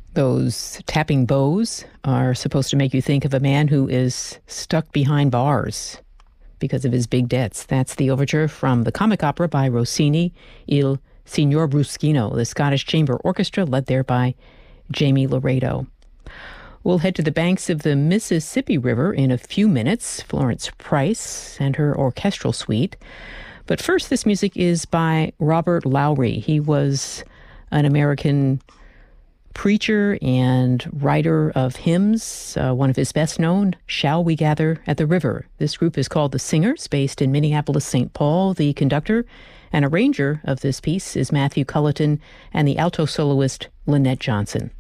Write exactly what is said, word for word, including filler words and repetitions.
Those tapping bows are supposed to make you think of a man who is stuck behind bars because of his big debts. That's the overture from the comic opera by Rossini, Il Signor Bruschino, the Scottish Chamber Orchestra, led there by Jamie Laredo. We'll head to the banks of the Mississippi River in a few minutes. Florence Price and her orchestral suite. But first, this music is by Robert Lowry. He was an American preacher and writer of hymns. Uh, one of his best known, Shall We Gather at the River. This group is called The Singers, based in Minneapolis, Saint Paul. The conductor and arranger of this piece is Matthew Culleton, and the alto soloist Lynette Johnson.